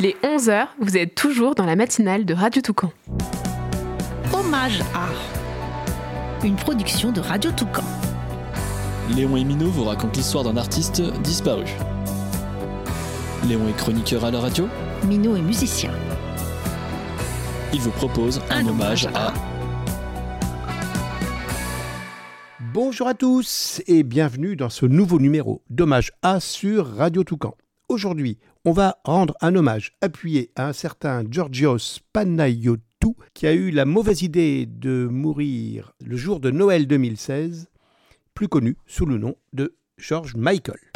Il est 11h, vous êtes toujours dans la matinale de Radio Toucan. Hommage à une production de Radio Toucan. Léon et Minot vous racontent l'histoire d'un artiste disparu. Léon est chroniqueur à la radio. Minot est musicien. Il vous propose un hommage à... Bonjour à tous et bienvenue dans ce nouveau numéro d'Hommage à sur Radio Toucan. Aujourd'hui, on va rendre un hommage appuyé à un certain Georgios Panayotou qui a eu la mauvaise idée de mourir le jour de Noël 2016, plus connu sous le nom de George Michael.